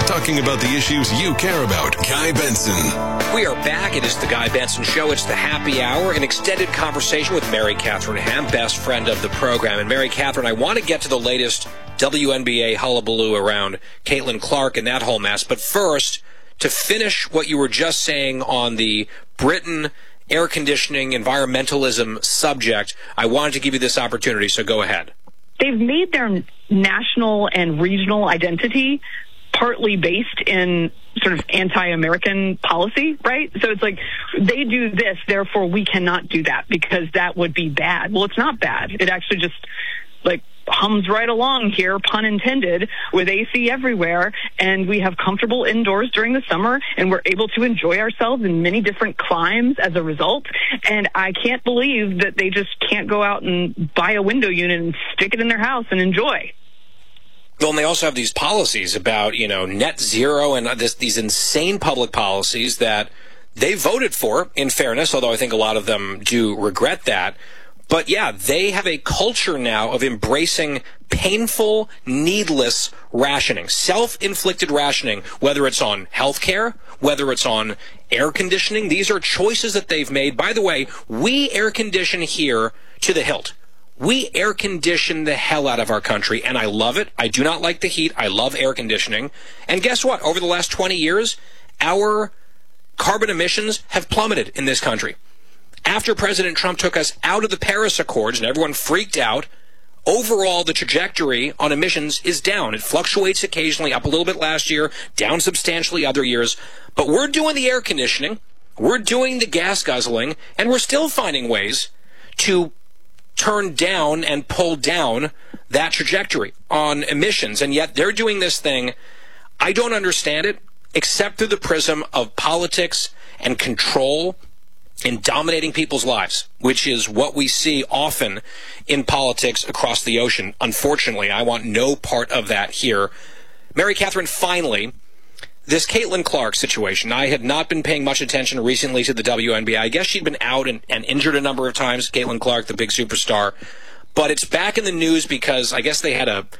talking about the issues you care about. Guy Benson. We are back. It is the Guy Benson Show. It's the happy hour, an extended conversation with Mary Catherine Ham, best friend of the program. And Mary Catherine, I want to get to the latest WNBA hullabaloo around Caitlin Clark and that whole mess. But first, to finish what you were just saying on the Britain air conditioning environmentalism subject, I wanted to give you this opportunity, so go ahead. They've made their national and regional identity partly based in sort of anti-American policy, right? So it's like, they do this, therefore we cannot do that because that would be bad. Well, it's not bad. It actually just, like, hums right along here, pun intended, with AC everywhere, and we have comfortable indoors during the summer, and we're able to enjoy ourselves in many different climes as a result. And I can't believe that they just can't go out and buy a window unit and stick it in their house and enjoy. Well, and they also have these policies about, net zero and these insane public policies that they voted for, in fairness, although I think a lot of them do regret that. But yeah, they have a culture now of embracing painful, needless rationing, self-inflicted rationing, whether it's on healthcare, whether it's on air conditioning. These are choices that they've made. By the way, we air condition here to the hilt. We air condition the hell out of our country, and I love it. I do not like the heat. I love air conditioning. And guess what? Over the last 20 years, our carbon emissions have plummeted in this country. After President Trump took us out of the Paris Accords and everyone freaked out, overall the trajectory on emissions is down. It fluctuates occasionally, up a little bit last year, down substantially other years. But we're doing the air conditioning, we're doing the gas guzzling, and we're still finding ways to turn down and pull down that trajectory on emissions. And yet they're doing this thing. I don't understand it, except through the prism of politics and control in dominating people's lives, which is what we see often in politics across the ocean. Unfortunately, I want no part of that here. Mary Catherine, finally, this Caitlin Clark situation. I had not been paying much attention recently to the WNBA. I guess she'd been out and injured a number of times, Caitlin Clark, the big superstar. But it's back in the news because I guess they had a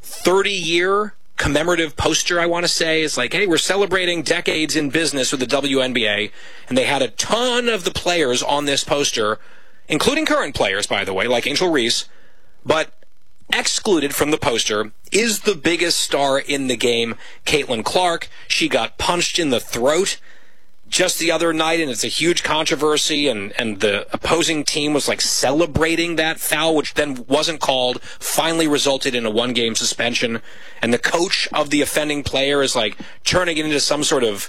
30-year commemorative poster, I want to say. It's like, hey, we're celebrating decades in business with the WNBA. And they had a ton of the players on this poster, including current players, by the way, like Angel Reese. But excluded from the poster is the biggest star in the game, Caitlin Clark. She got punched in the throat just the other night, and it's a huge controversy, and the opposing team was like celebrating that foul, which then wasn't called, finally resulted in a one-game suspension, and the coach of the offending player is like turning it into some sort of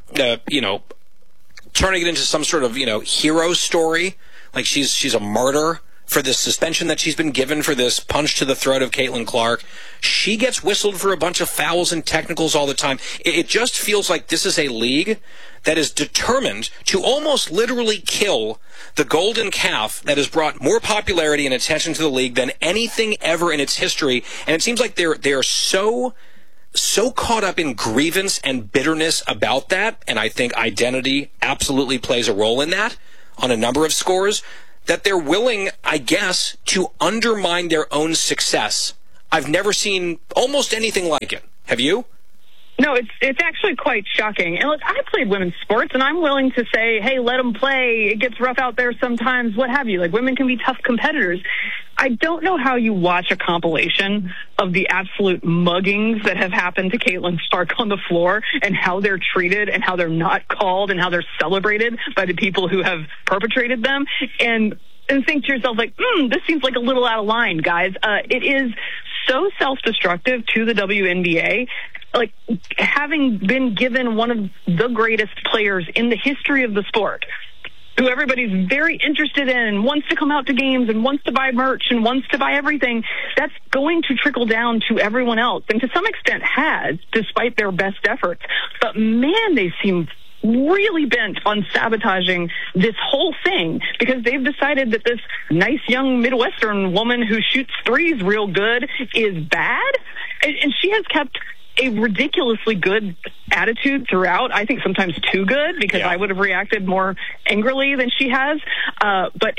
hero story, like she's a martyr for this suspension that she's been given for this punch to the throat of Caitlin Clark. She gets whistled for a bunch of fouls and technicals all the time. It just feels like this is a league that is determined to almost literally kill the golden calf that has brought more popularity and attention to the league than anything ever in its history. And it seems like they're so caught up in grievance and bitterness about that, and I think identity absolutely plays a role in that on a number of scores, that they're willing, I guess, to undermine their own success. I've never seen almost anything like it. Have you? No, it's actually quite shocking. And look, I played women's sports, and I'm willing to say, hey, let them play. It gets rough out there sometimes, what have you. Like, women can be tough competitors. I don't know how you watch a compilation of the absolute muggings that have happened to Caitlin Clark on the floor and how they're treated and how they're not called and how they're celebrated by the people who have perpetrated them, and think to yourself, like, this seems like a little out of line, guys. It is so self-destructive to the WNBA. Like, having been given one of the greatest players in the history of the sport, who everybody's very interested in and wants to come out to games and wants to buy merch and wants to buy everything, that's going to trickle down to everyone else, and to some extent has, despite their best efforts. But man, they seem really bent on sabotaging this whole thing because they've decided that this nice young Midwestern woman who shoots threes real good is bad. And she has kept a ridiculously good attitude throughout. I think sometimes too good, because I would have reacted more angrily than she has. But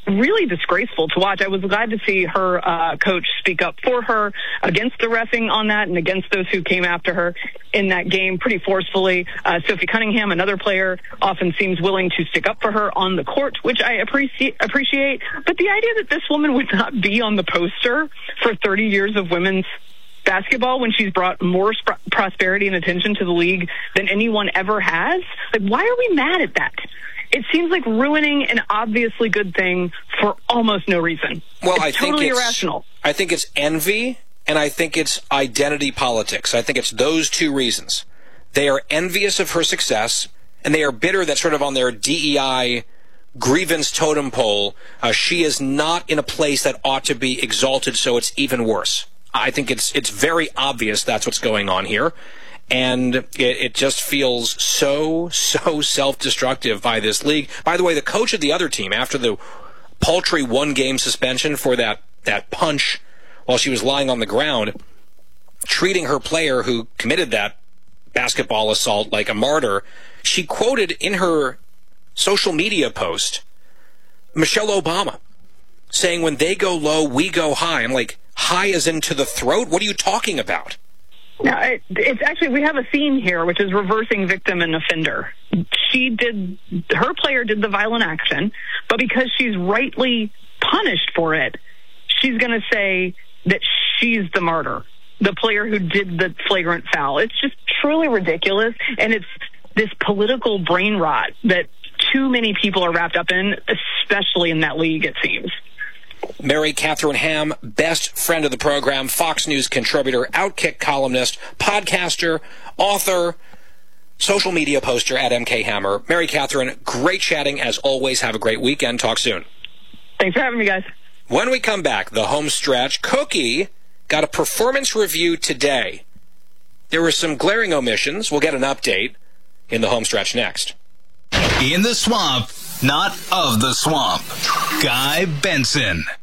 really disgraceful to watch. I was glad to see her coach speak up for her against the reffing on that and against those who came after her in that game pretty forcefully. Sophie Cunningham, another player, often seems willing to stick up for her on the court, which I appreciate. But the idea that this woman would not be on the poster for 30 years of women's basketball when she's brought more prosperity and attention to the league than anyone ever has, like, why are we mad at that? It seems like ruining an obviously good thing for almost no reason. Well, I think totally irrational. I think it's envy, and I think it's identity politics. I think it's those two reasons. They are envious of her success, and they are bitter that sort of on their DEI grievance totem pole, she is not in a place that ought to be exalted, so it's even worse. I think it's very obvious that's what's going on here. And it just feels so self-destructive by this league. By the way, the coach of the other team, after the paltry one-game suspension for that punch while she was lying on the ground, treating her player who committed that basketball assault like a martyr, she quoted in her social media post Michelle Obama saying, when they go low, we go high. I'm like, high as into the throat? What are you talking about? No, it's actually, we have a theme here, which is reversing victim and offender. Her player did the violent action, but because she's rightly punished for it, she's going to say that she's the martyr, the player who did the flagrant foul. It's just truly ridiculous, and it's this political brain rot that too many people are wrapped up in, especially in that league, it seems. Mary Catherine Ham, best friend of the program, Fox News contributor, Outkick columnist, podcaster, author, social media poster at MK Hammer. Mary Catherine, great chatting as always. Have a great weekend. Talk soon. Thanks for having me, guys. When we come back, the home stretch, Cookie got a performance review today. There were some glaring omissions. We'll get an update in the home stretch next. In the swamp, not of the swamp. Guy Benson.